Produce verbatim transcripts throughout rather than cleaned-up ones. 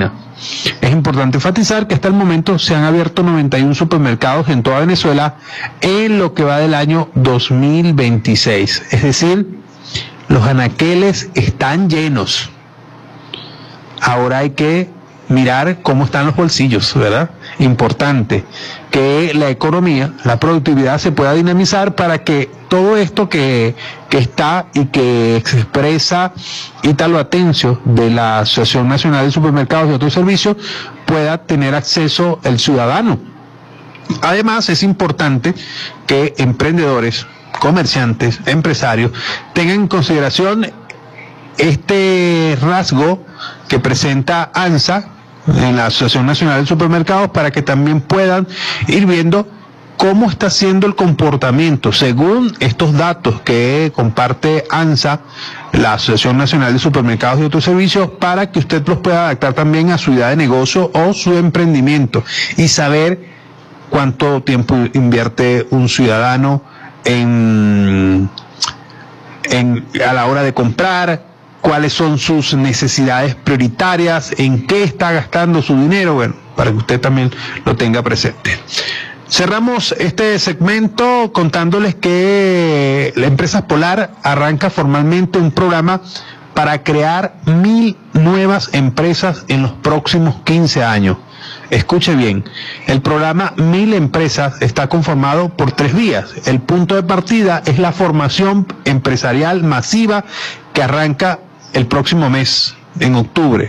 gasolina. Es importante enfatizar que hasta el momento se han abierto noventa y uno supermercados en toda Venezuela en lo que va del año dos mil veintiséis. Es decir, los anaqueles están llenos. Ahora hay que mirar cómo están los bolsillos, ¿verdad? Importante que la economía, la productividad se pueda dinamizar para que todo esto que, que está y que se expresa Ítalo Atencio de la Asociación Nacional de Supermercados y otros servicios pueda tener acceso el ciudadano. Además, es importante que emprendedores, comerciantes, empresarios tengan en consideración este rasgo que presenta ANSA en la Asociación Nacional de Supermercados para que también puedan ir viendo cómo está siendo el comportamiento según estos datos que comparte ANSA, la Asociación Nacional de Supermercados y otros servicios, para que usted los pueda adaptar también a su idea de negocio o su emprendimiento y saber cuánto tiempo invierte un ciudadano en, en a la hora de comprar, cuáles son sus necesidades prioritarias, en qué está gastando su dinero, bueno, para que usted también lo tenga presente. Cerramos este segmento contándoles que la empresa Polar arranca formalmente un programa para crear mil nuevas empresas en los próximos quince años. Escuche bien, el programa Mil Empresas está conformado por tres vías. El punto de partida es la formación empresarial masiva que arranca el próximo mes, en octubre.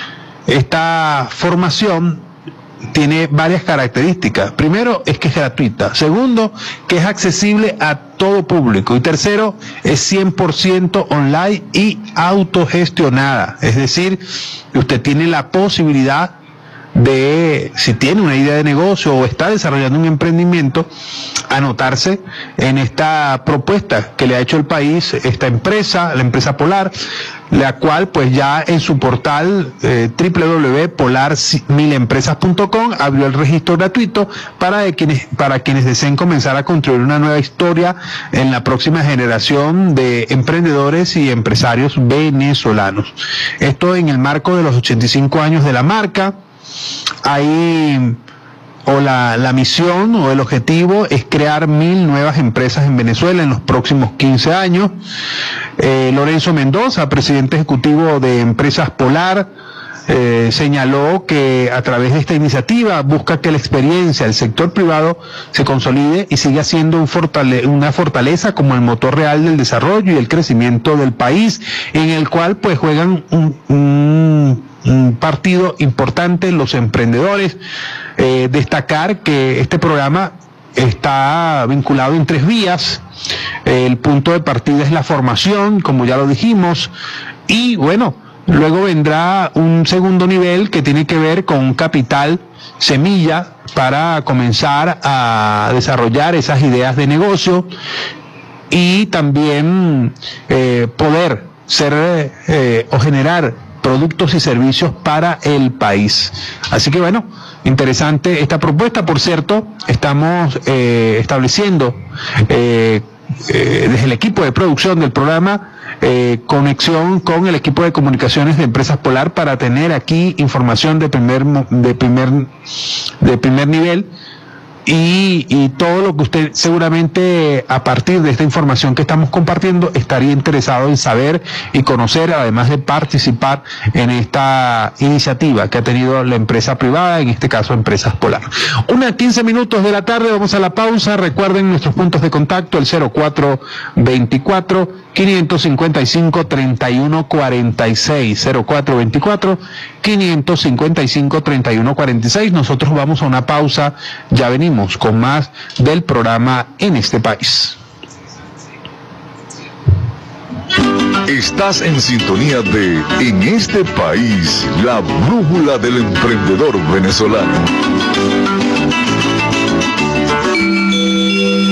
Esta formación tiene varias características. Primero, es que es gratuita. Segundo, que es accesible a todo público. Y tercero, es cien por ciento online y autogestionada. Es decir, usted tiene la posibilidad de, si tiene una idea de negocio o está desarrollando un emprendimiento, anotarse en esta propuesta que le ha hecho el país, esta empresa, la empresa Polar, la cual pues ya en su portal eh, doble u doble u doble u punto polar mil empresas punto com abrió el registro gratuito para de quienes para quienes deseen comenzar a construir una nueva historia en la próxima generación de emprendedores y empresarios venezolanos. Esto en el marco de los ochenta y cinco años de la marca. Ahí o la, la misión o el objetivo es crear mil nuevas empresas en Venezuela en los próximos quince años. Eh, Lorenzo Mendoza, presidente ejecutivo de Empresas Polar, eh, señaló que a través de esta iniciativa busca que la experiencia del sector privado se consolide y siga siendo un fortale- una fortaleza como el motor real del desarrollo y el crecimiento del país, en el cual pues juegan un, un, un partido importante los emprendedores. Eh, destacar que este programa está vinculado en tres vías. El punto de partida es la formación, como ya lo dijimos, y bueno, luego vendrá un segundo nivel que tiene que ver con un capital semilla para comenzar a desarrollar esas ideas de negocio y también eh, poder ser eh, o generar productos y servicios para el país. Así que bueno, interesante esta propuesta. Por cierto, estamos eh, estableciendo eh, eh, desde el equipo de producción del programa eh, conexión con el equipo de comunicaciones de Empresas Polar para tener aquí información de primer de primer de primer nivel. Y, y todo lo que usted seguramente a partir de esta información que estamos compartiendo estaría interesado en saber y conocer, además de participar en esta iniciativa que ha tenido la empresa privada, en este caso Empresas Polar. Una quince minutos de la tarde, vamos a la pausa. Recuerden nuestros puntos de contacto, el cero cuatro veinticuatro, quinientos cincuenta y cinco, treinta y uno cuarenta y seis, cero cuatro veinticuatro, quinientos cincuenta y cinco, treinta y uno cuarenta y seis. Nosotros vamos a una pausa, ya venimos con más del programa En este País. Estás en sintonía de En este País, la brújula del emprendedor venezolano.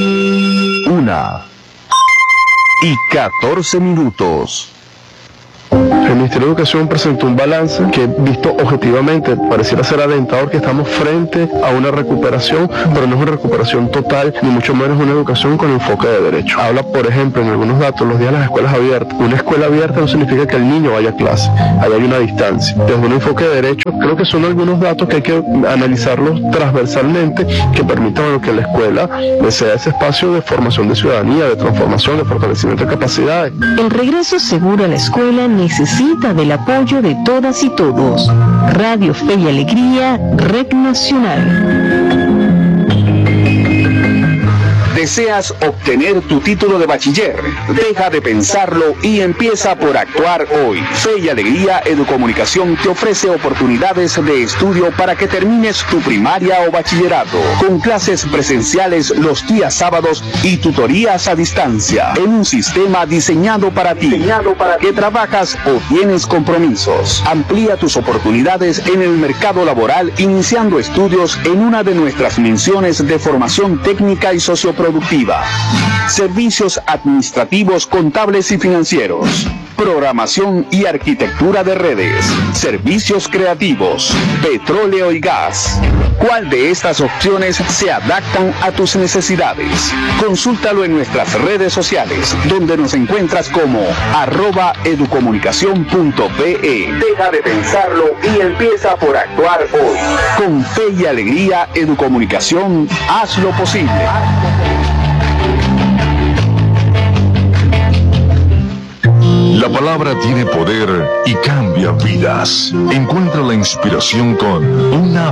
Una y catorce minutos. El Ministerio de Educación presentó un balance que, visto objetivamente, pareciera ser alentador, que estamos frente a una recuperación, pero no es una recuperación total, ni mucho menos una educación con enfoque de derecho. Habla, por ejemplo, en algunos datos, los días de las escuelas abiertas. Una escuela abierta no significa que el niño vaya a clase, ahí hay una distancia. Desde un enfoque de derecho, creo que son algunos datos que hay que analizarlos transversalmente, que permitan bueno, que la escuela sea ese espacio de formación de ciudadanía, de transformación, de fortalecimiento de capacidades. El regreso seguro a la escuela necesita del apoyo de todas y todos. Radio Fe y Alegría, Red Nacional. ¿Deseas obtener tu título de bachiller? Deja de pensarlo y empieza por actuar hoy. Fe y Alegría Educomunicación te ofrece oportunidades de estudio para que termines tu primaria o bachillerato, con clases presenciales los días sábados y tutorías a distancia, en un sistema diseñado para ti, diseñado para que trabajas o tienes compromisos. Amplía tus oportunidades en el mercado laboral iniciando estudios en una de nuestras menciones de formación técnica y socioproductiva. Servicios administrativos, contables y financieros. Programación y arquitectura de redes. Servicios creativos. Petróleo y gas. ¿Cuál de estas opciones se adaptan a tus necesidades? Consúltalo en nuestras redes sociales, donde nos encuentras como arroba educomunicación punto pe. Deja de pensarlo y empieza por actuar hoy. Con Fe y Alegría Educomunicación, haz lo posible. La palabra tiene poder y cambia vidas. Encuentra la inspiración con Una